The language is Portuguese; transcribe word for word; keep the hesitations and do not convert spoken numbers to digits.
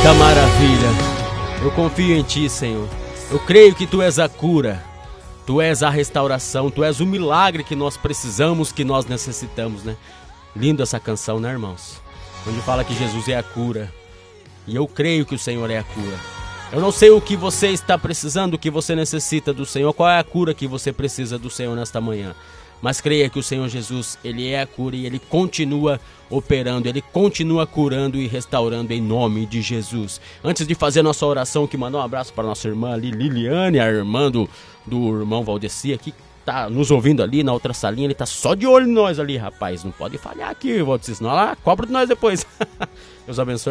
Eita maravilha! Eu confio em Ti, Senhor. Eu creio que Tu és a cura, Tu és a restauração, Tu és o milagre que nós precisamos, que nós necessitamos, né? Linda essa canção, né, irmãos? Onde fala que Jesus é a cura. E eu creio que o Senhor é a cura. Eu não sei o que você está precisando, o que você necessita do Senhor, qual é a cura que você precisa do Senhor nesta manhã. Mas creia que o Senhor Jesus, Ele é a cura e Ele continua operando, Ele continua curando e restaurando em nome de Jesus. Antes de fazer nossa oração, que mandou um abraço para nossa irmã ali, Liliane, a irmã do, do irmão Valdeci, aqui, tá nos ouvindo ali na outra salinha, ele tá só de olho em nós ali, rapaz. Não pode falhar aqui, Valdeci, senão ela cobra de nós depois. Deus abençoe.